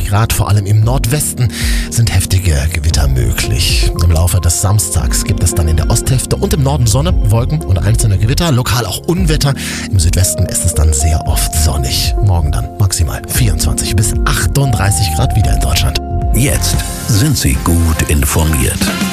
Grad. Vor allem im Nordwesten sind heftige Gewitter möglich. Im Laufe des Samstags gibt es dann in der Osthälfte und im Norden Sonne, Wolken und einzelne Gewitter, lokal auch Unwetter. Im Südwesten ist es dann sehr oft sonnig. Morgen dann maximal 24 bis 38 Grad wieder in Deutschland. Jetzt sind Sie gut informiert.